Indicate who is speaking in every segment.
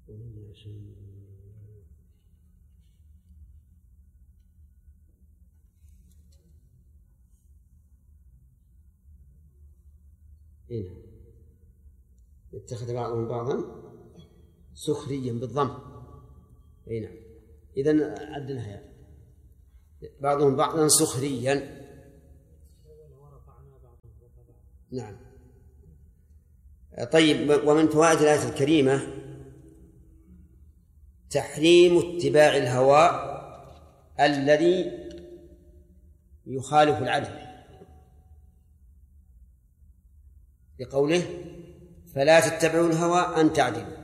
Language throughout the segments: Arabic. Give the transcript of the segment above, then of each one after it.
Speaker 1: هنا اتخذ بعضهم بعضا سخريا بالضم. هنا إذن عدناها بعضهم بعضا سخريا. نعم. طيب، ومن فوائد الآية الكريمة تحريم اتباع الهوى الذي يخالف العدل، لقوله فلا تتبعوا الهوى أن تعدلوا.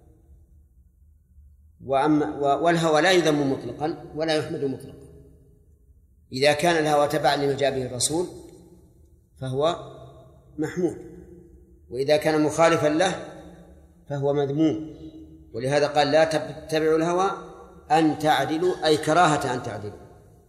Speaker 1: والهوى لا يذم مطلقا ولا يحمد مطلقا. إذا كان الهوى تبعا لما جاء به الرسول فهو محمود، وإذا كان مخالفا له فهو مذموم. ولهذا قال لا تتبعوا الهوى أن تعدلوا، أي كراهة أن تعدلوا.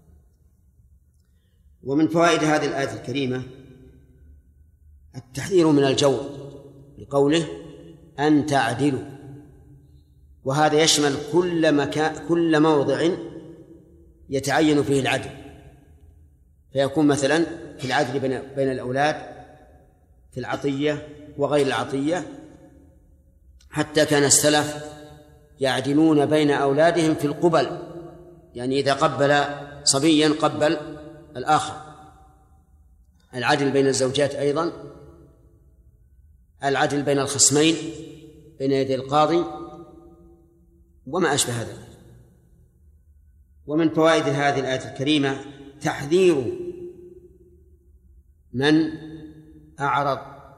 Speaker 1: ومن فوائد هذه الآية الكريمة التحذير من الجور، لقوله أن تعدلوا، وهذا يشمل كل موضع يتعين فيه العدل، فيكون مثلا في العدل بين الأولاد، في العطية وغير العطية. حتى كان السلف يعدلون بين أولادهم في القبل، يعني إذا قبل صبيا قبل الآخر. العدل بين الزوجات أيضا، العدل بين الخصمين بين يدي القاضي، وما أشبه هذا. ومن فوائد هذه الآية الكريمة تحذير من أعرض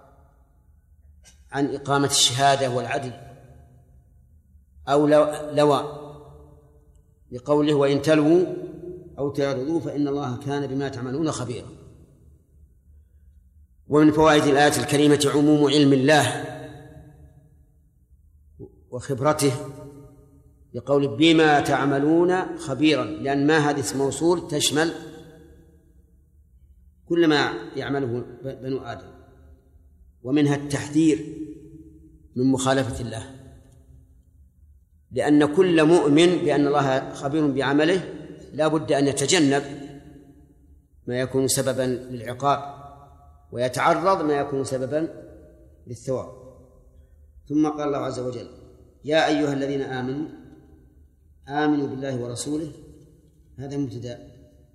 Speaker 1: عن إقامة الشهادة والعدل أو لوى، لقوله وإن تلووا أو تعرضوا فإن الله كان بما تعملون خبيرا. ومن فوائد الآية الكريمة عموم علم الله وخبرته، لقول بما تعملون خبيرا، لأن ما هذه اسم موصول تشمل كل ما يعمله بنو آدم. ومنها التحذير من مخالفة الله، لأن كل مؤمن بأن الله خبير بعمله لا بد أن يتجنب ما يكون سببا للعقاب ويتعرض ما يكون سببا للثواب. ثم قال الله عز وجل يا أيها الذين آمنوا بالله ورسوله. هذا مبتدأ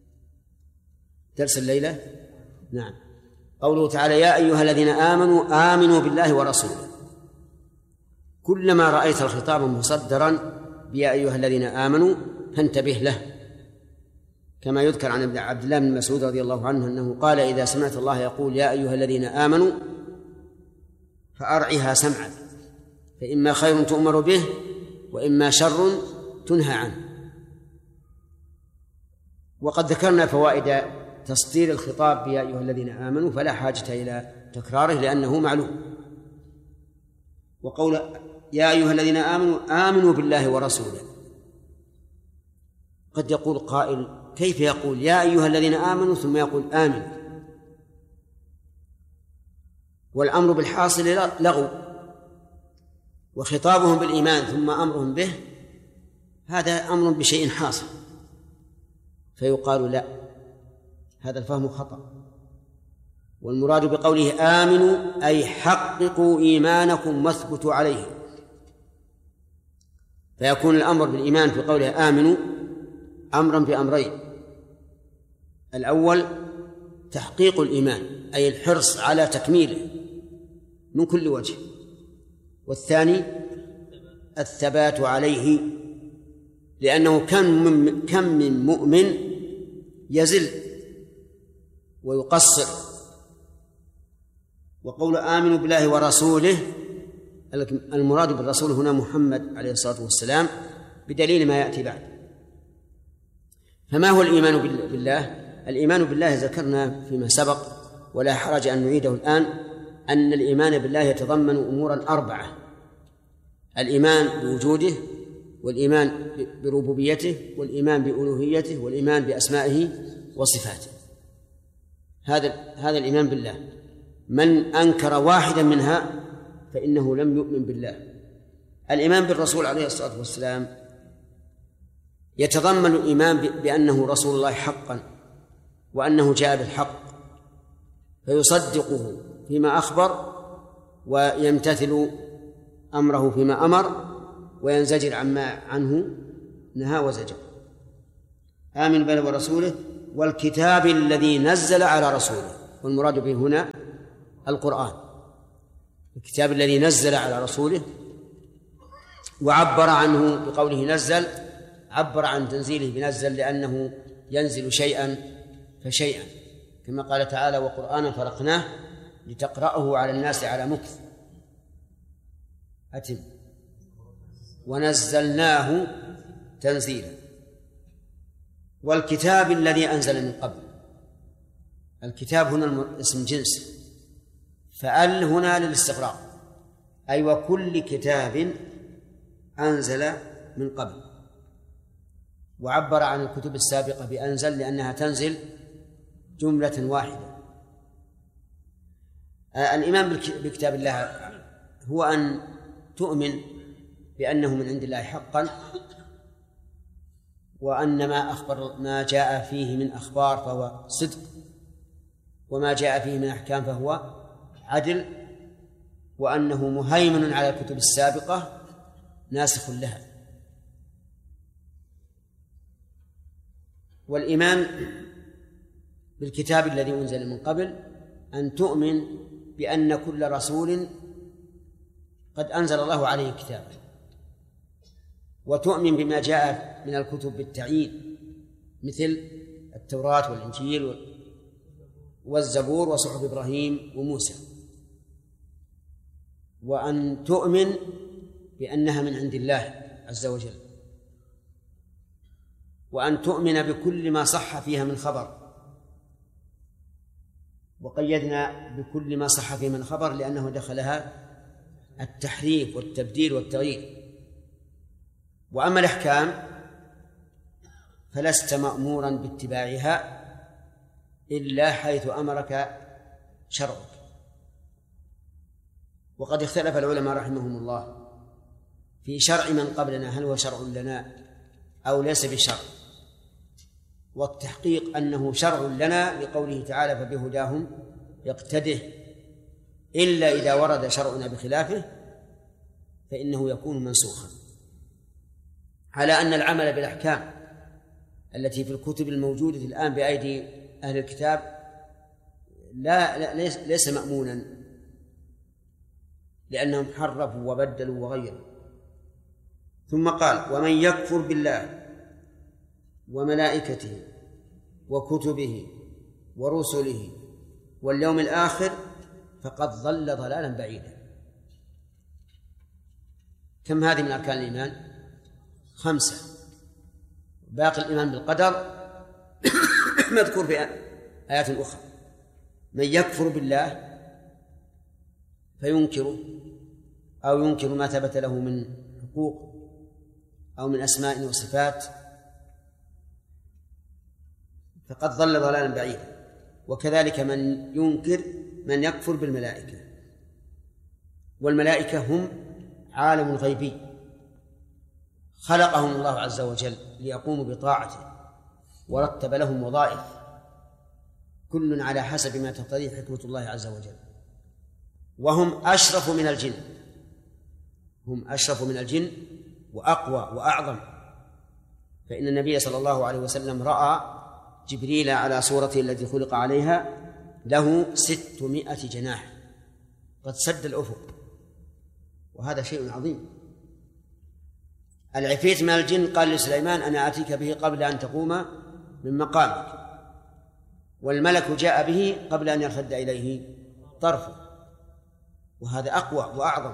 Speaker 1: درس الليلة. نعم. قوله تعالى يا أيها الذين آمنوا بالله ورسوله، كلما رأيت الخطاب مصدرا بيا أيها الذين آمنوا فانتبه له، كما يذكر عن عبد الله بن مسعود رضي الله عنه أنه قال إذا سمعت الله يقول يا أيها الذين آمنوا فأرعها سمعا، فإما خير تؤمر به وإما شر تنهى عنه. وقد ذكرنا فوائد تصدير الخطاب يا أيها الذين آمنوا، فلا حاجة إلى تكراره لأنه معلوم. وقول يا أيها الذين آمنوا بالله ورسوله، قد يقول قائل كيف يقول يا أيها الذين آمنوا ثم يقول آمنوا؟ والأمر بالحاصل لغو، وخطابهم بالإيمان ثم أمرهم به هذا أمر بشيء حاصل، فيقال لا، هذا الفهم خطأ. والمراد بقوله آمنوا أي حققوا إيمانكم واثبتوا عليه، فيكون الأمر بالإيمان في قوله آمنوا أمرا بأمرين: الأول تحقيق الإيمان أي الحرص على تكميله من كل وجه، والثاني الثبات عليه، لأنه كم من مؤمن يزل ويقصر. وقول آمنوا بالله ورسوله، المراد بالرسول هنا محمد عليه الصلاة والسلام بدليل ما يأتي بعد. فما هو الإيمان بالله؟ الإيمان بالله ذكرنا فيما سبق ولا حرج أن نعيده الآن، أن الإيمان بالله يتضمن أمورا أربعة: الإيمان بوجوده، والإيمان بربوبيته، والإيمان بألوهيته، والإيمان بأسمائه وصفاته. هذا الإيمان بالله. من أنكر واحدا منها فإنه لم يؤمن بالله. الإيمان بالرسول عليه الصلاة والسلام يتضمن الإيمان بأنه رسول الله حقا، وأنه جاء بالحق، فيصدقه فيما أخبر ويمتثل أمره فيما أمر وينزجر عما عنه نهى وزجر. آمن بالله ورسوله والكتاب الذي نزل على رسوله، والمراد به هنا القرآن، الكتاب الذي نزل على رسوله. وعبر عنه بقوله نزل، عبر عن تنزيله بنزل لأنه ينزل شيئا فشيئا، كما قال تعالى وقرآنا فرقناه لتقرأه على الناس على مكث. أتم ونزلناه تنزيلا. والكتاب الذي أنزل من قبل، الكتاب هنا اسم جنس، فأل هنا للاستغراق، أي وكل كتاب أنزل من قبل. وعبر عن الكتب السابقة بأنزل لأنها تنزل جملة واحدة. الإيمان بكتاب الله هو أن تؤمن بأنه من عند الله حقا، وأن ما جاء فيه من أخبار فهو صدق، وما جاء فيه من أحكام فهو عدل، وأنه مهيمن على الكتب السابقة ناسخ لها. والإيمان بالكتاب الذي أنزل من قبل أن تؤمن بأن كل رسول قد أنزل الله عليه كتابا، وتؤمن بما جاء من الكتب بالتعيين مثل التوراة والإنجيل والزبور وصحف إبراهيم وموسى، وأن تؤمن بأنها من عند الله عز وجل، وأن تؤمن بكل ما صح فيها من خبر. وقيدنا بكل ما صح فيه من خبر لأنه دخلها التحريف والتبديل والتغيير. وأما الأحكام فلست مأمورا باتباعها إلا حيث أمرك شرعك. وقد اختلف العلماء رحمهم الله في شرع من قبلنا، هل هو شرع لنا أو ليس بشرع؟ والتحقيق أنه شرع لنا لقوله تعالى فبهداهم يقتده، إلا إذا ورد شرعنا بخلافه فإنه يكون منسوخا. على أن العمل بالأحكام التي في الكتب الموجودة الآن بأيدي أهل الكتاب ليس مأمونا، لأنهم حرفوا وبدلوا وغيروا. ثم قال ومن يكفر بالله وملائكته وكتبه ورسله واليوم الآخر فقد ضل ضلالا بعيدا. كم هذه من أركان الإيمان؟ 5. باقي الإيمان بالقدر مذكور في آيات أخرى. من يكفر بالله فينكره أو ينكر ما ثبت له من حقوق أو من أسماء وصفات فقد ضل ضلالا بعيدا. وكذلك من يكفر بالملائكة، والملائكة هم عالم غيبي خلقهم الله عز وجل ليقوموا بطاعته، ورتب لهم وظائف كل على حسب ما تقتضيه حكمة الله عز وجل، وهم أشرف من الجن، هم أشرف من الجن وأقوى وأعظم. فإن النبي صلى الله عليه وسلم رأى جبريل على صورته التي خلق عليها له 600 جناح قد سد الأفق، وهذا شيء عظيم. العفريت من الجن قال لسليمان أنا آتيك به قبل أن تقوم من مقامك، والملك جاء به قبل أن يرتد إليه طرفه، وهذا أقوى وأعظم.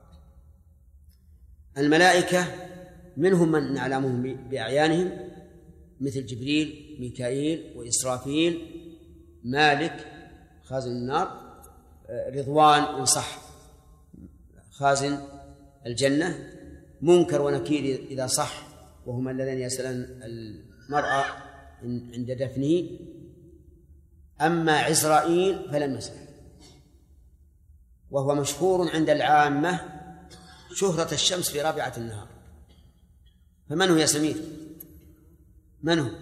Speaker 1: الملائكة منهم من نعلمهم بأعيانهم مثل جبريل ميكائيل وإسرافيل، مالك خازن النار، رضوان إن صح خازن الجنة، منكر ونكير إذا صح وهم الذين يسألون المرأة عند دفنه. أما عزرائيل فلم يسأل، وهو مشهور عند العامة شهرة الشمس في رابعة النهار. فمن هو يا سمير؟ من هو؟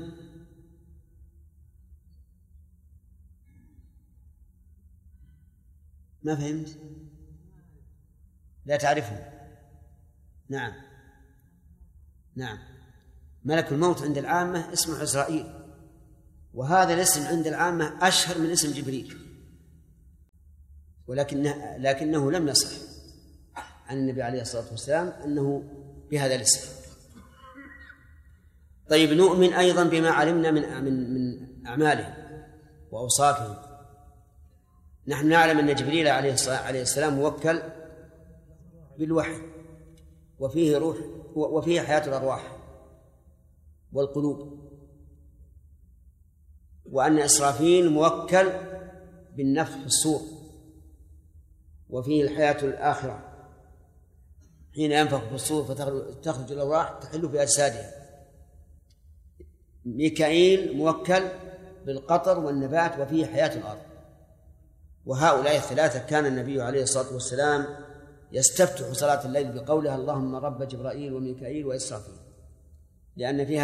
Speaker 1: ما فهمت؟ لا تعرفه؟ نعم نعم، ملك الموت عند العامة اسمه عزرائيل، وهذا الاسم عند العامة أشهر من اسم جبريل، لكنه لم يصح عن النبي عليه الصلاة والسلام أنه بهذا الاسم. طيب، نؤمن أيضا بما علمنا من أعماله وأوصافه. نحن نعلم أن جبريل عليه السلام موكل بالوحي، وفيه روح، وفيه حياة الأرواح والقلوب، وأن إسرافيل موكل بالنفخ في الصور، وفيه الحياة الآخرة حين ينفخ في الصور فتخرج الأرواح تحل في أجسادها. ميكائيل موكل بالقطر والنبات وفيه حياة الأرض. وهؤلاء الثلاثة كان النبي عليه الصلاة والسلام يستفتح صلاة الليل بقولها اللهم رب جبرائيل وميكائيل وإسرافيل، لأن في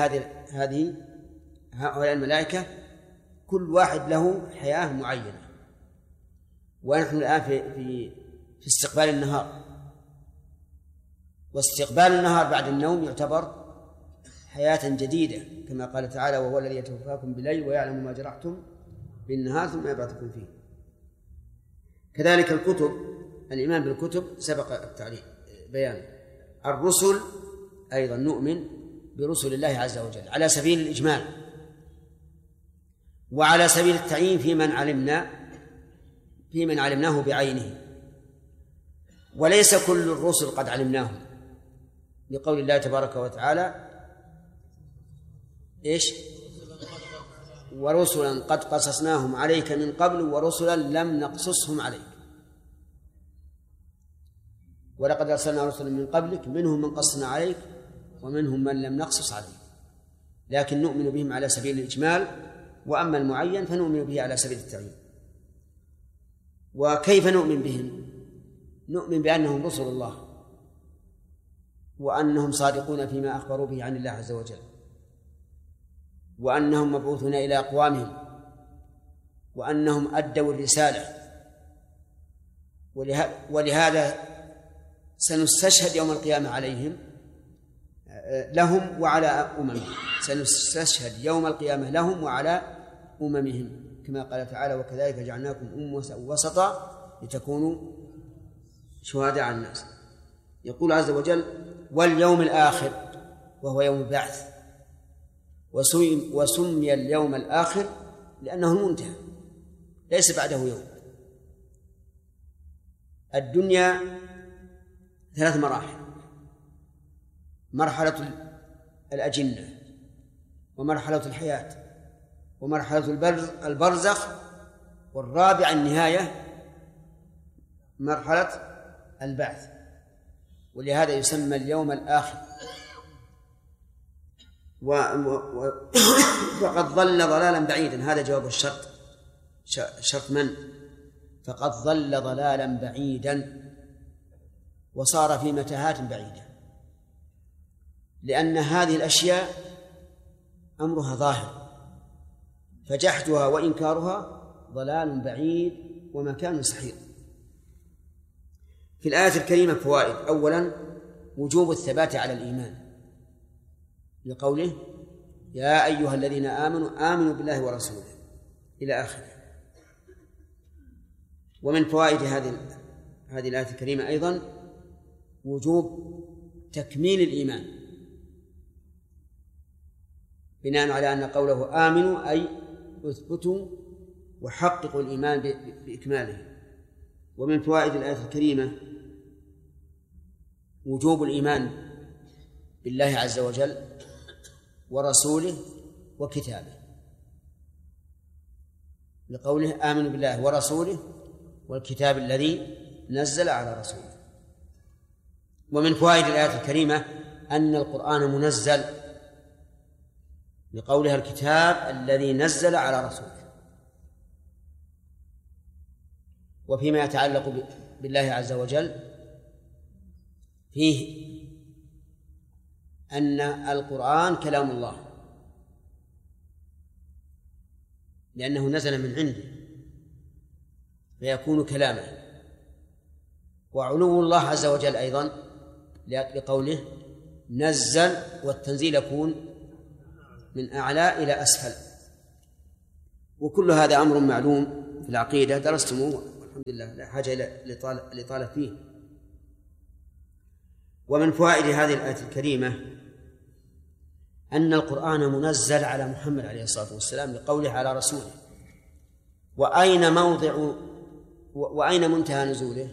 Speaker 1: هؤلاء الملائكة كل واحد له حياة معينة. ونحن الآن في استقبال النهار، واستقبال النهار بعد النوم يعتبر حياة جديدة، كما قال تعالى وهو الذي يتوفاكم بالليل ويعلم ما جرحتم بالنهار ثم يبعثكم فيه. كذلك الكتب، الإيمان بالكتب سبق التعريف بيان. الرسل أيضا نؤمن برسل الله عز وجل على سبيل الإجمال وعلى سبيل التعيين في من علمناه بعينه، وليس كل الرسل قد علمناهم، لقول الله تبارك وتعالى إيش؟ ورسلا قد قصصناهم عليك من قبل ورسلا لم نقصصهم عليك، ولقد أرسلنا رسلا من قبلك منهم من قصصنا عليك ومنهم من لم نقصص عليك، لكن نؤمن بهم على سبيل الإجمال، وأما المعين فنؤمن به على سبيل التعيين. وكيف نؤمن بهم؟ نؤمن بأنهم رسل الله، وأنهم صادقون فيما أخبروا به عن الله عز وجل، وأنهم مبعوثون إلى أقوامهم، وأنهم أدوا الرسالة. ولهذا سنستشهد يوم القيامة عليهم لهم وعلى أممهم، سنستشهد يوم القيامة لهم وعلى أممهم، كما قال تعالى وكذلك جعلناكم أمة وسطا لتكونوا شهداء على الناس. يقول عز وجل واليوم الآخر وهو يوم البعث، وسمي اليوم الآخر لأنه المنتهى ليس بعده يوم. الدنيا 3 مراحل: مرحلة الأجنة، ومرحلة الحياة، ومرحلة البرزخ، والرابع النهاية مرحلة البعث. ولهذا يسمى اليوم الآخر. فقد ضل ضلالا بعيدا، هذا جواب الشرط، شرط من؟ فقد ضل ضلالا بعيدا وصار في متاهات بعيدة، لأن هذه الأشياء أمرها ظاهر، فجحدها وإنكارها ضلال بعيد ومكان سحيق. في الآية الكريمة فوائد: أولا وجوب الثبات على الإيمان، لقوله يا أيها الذين آمنوا بالله ورسوله إلى آخره. ومن فوائد هذه الآية الكريمة أيضا وجوب تكميل الإيمان، بناء على أن قوله آمنوا أي اثبتوا وحققوا الإيمان بإكماله. ومن فوائد الآية الكريمة وجوب الإيمان بالله عز وجل ورسوله وكتابه، لقوله آمنوا بالله ورسوله والكتاب الذي نزل على رسوله. ومن فوائد الآية الكريمة أن القرآن منزل، لقولها الكتاب الذي نزل على رسوله. وفيما يتعلق بالله عز وجل فيه أن القرآن كلام الله لأنه نزل من عنده فيكون كلاما، وعلو الله عز وجل أيضا لقوله نزل، والتنزيل يكون من أعلى إلى أسفل. وكل هذا أمر معلوم في العقيدة درستموه والحمد لله، لا حاجة إلى الإطالة فيه. ومن فوائد هذه الآية الكريمة أن القرآن منزل على محمد عليه الصلاة والسلام لقوله على رسوله. وأين منتهى نزوله؟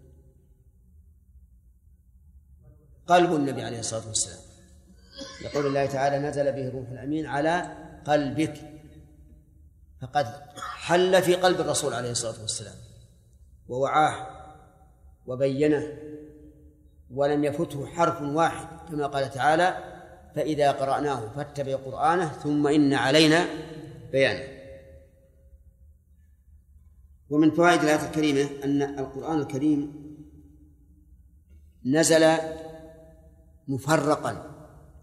Speaker 1: قلب النبي عليه الصلاة والسلام، يقول الله تعالى نزل به الروح الأمين على قلبك، فقد حل في قلب الرسول عليه الصلاة والسلام ووعاه وبينه، ولم يفته حرف واحد، كما قال تعالى فإذا قرأناه فاتبع قرآنه ثم إن علينا بيانه. ومن فوائد الآية الكريمة أن القرآن الكريم نزل مفرقا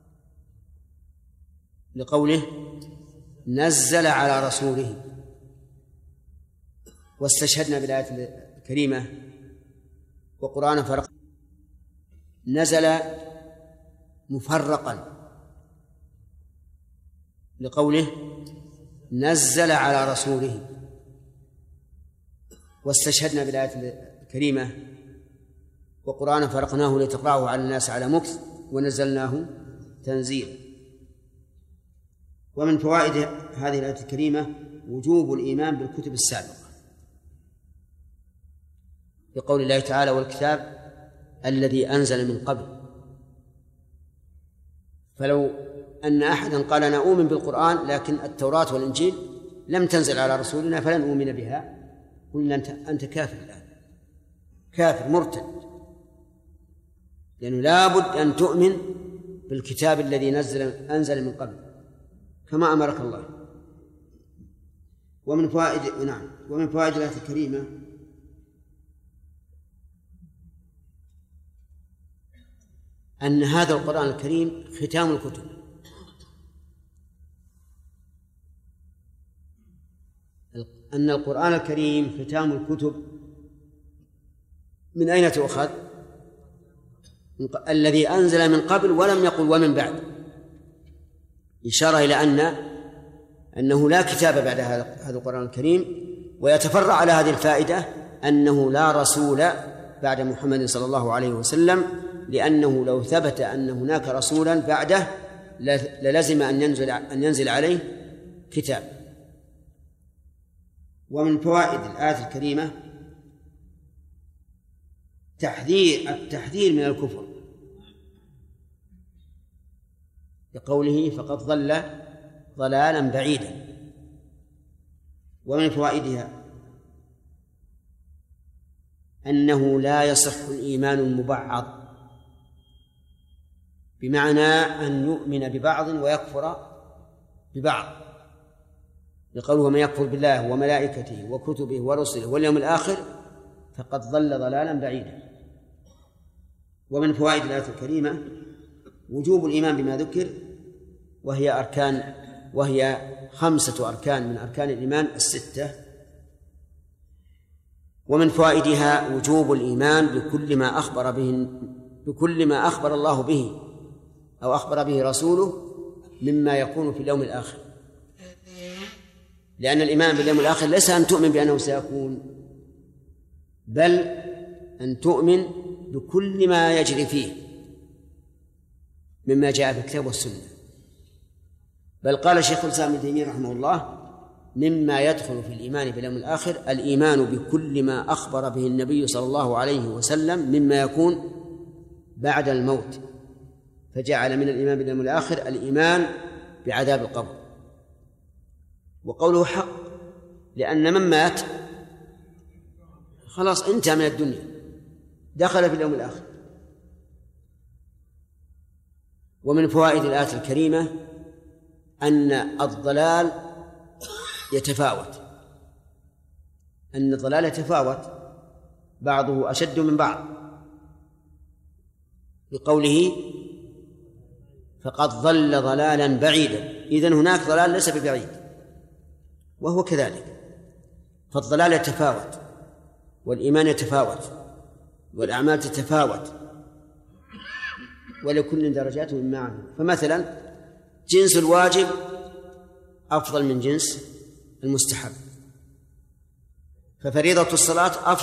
Speaker 1: لقوله نزل على رسوله، واستشهدنا بالآية الكريمة وقرآن فرق. نزل مفرقا لقوله نزل على رسوله، واستشهدنا بالآية الكريمة وقرآن فرقناه لتقرأه على الناس على مكث ونزلناه تنزيلا. ومن فوائد هذه الآية الكريمة وجوب الإيمان بالكتب السابقة بقول الله تعالى والكتاب الذي أنزل من قبل. فلو أن أحدا قال أنا أؤمن بالقرآن لكن التوراة والإنجيل لم تنزل على رسولنا فلن أؤمن بها، قلنا أنت كافر الآن، كافر مرتد، لأنه لابد أن تؤمن بالكتاب الذي أنزل من قبل كما أمرك الله. ومن فوائد الآية الكريمة أن هذا القرآن الكريم ختام الكتب، أن القرآن الكريم ختام الكتب. من أين تؤخذ؟ الذي أنزل من قبل ولم يقل ومن بعد، إشارة إلى أنه لا كتاب بعد هذا القرآن الكريم. ويتفرع على هذه الفائدة أنه لا رسول بعد محمد صلى الله عليه وسلم، لأنه لو ثبت أن هناك رسولا بعده للزم أن ينزل عليه كتاب. ومن فوائد الآية الكريمة التحذير من الكفر بقوله فقد ضل ضلالا بعيدا. ومن فوائدها أنه لا يصح الإيمان المبعض، بمعنى أن يؤمن ببعض ويكفر ببعض، لقوله ومن يكفر بالله وملائكته وكتبه ورسله واليوم الآخر فقد ضل ضلالا بعيدا. ومن فوائد الآية الكريمة وجوب الإيمان بما ذكر، وهي 5 أركان من أركان الإيمان 6. ومن فوائدها وجوب الإيمان بكل ما أخبر الله به أو أخبر به رسوله مما يكون في اليوم الآخر، لأن الإيمان باليوم الآخر ليس أن تؤمن بأنه سيكون، بل أن تؤمن بكل ما يجري فيه مما جاء في الكتاب والسنة. بل قال شيخ الإسلام ابن تيمية رحمه الله مما يدخل في الإيمان باليوم الآخر الإيمان بكل ما أخبر به النبي صلى الله عليه وسلم مما يكون بعد الموت، فجعل من الإيمان باليوم الآخر الإيمان بعذاب القبر. وقوله حق لأن من مات خلاص انتهى من الدنيا، دخل في اليوم الآخر. ومن فوائد الآية الكريمة أن الضلال يتفاوت، بعضه أشد من بعض. بقوله فقد ضل ضلالا بعيدا. إذن هناك ضلال ليس ببعيد، وهو كذلك. فالضلال يتفاوت، والإيمان يتفاوت، والأعمال تتفاوت، ولكل درجات مما عمل. فمثلا جنس الواجب أفضل من جنس المستحب، ففريضة الصلاة أفضل